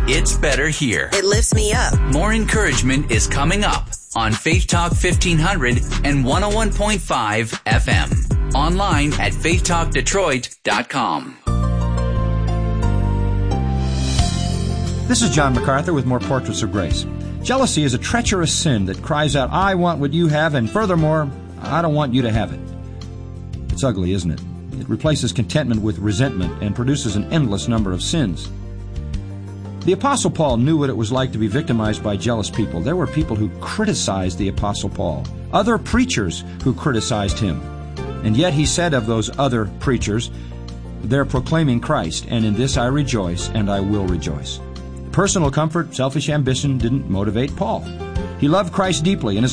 It's better here. It lifts me up. More encouragement is coming up on Faith Talk 1500 and 101.5 FM. Online at faithtalkdetroit.com. This is John MacArthur with more Portraits of Grace. Jealousy is a treacherous sin that cries out, I want what you have, and furthermore, I don't want you to have it. It's ugly, isn't it? It replaces contentment with resentment and produces an endless number of sins. The Apostle Paul knew what it was like to be victimized by jealous people. There were people who criticized the Apostle Paul, other preachers who criticized him. And yet he said of those other preachers, they're proclaiming Christ, and in this I rejoice, and I will rejoice. Personal comfort, selfish ambition didn't motivate Paul. He loved Christ deeply, and his